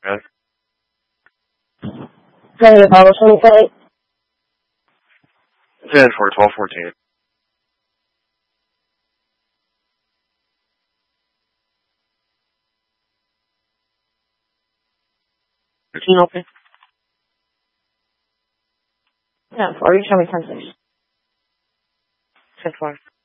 Yes. Negative, Apollo 25. 10 for 1214. Open. Yeah, 4, you show me 10-6. 10-4.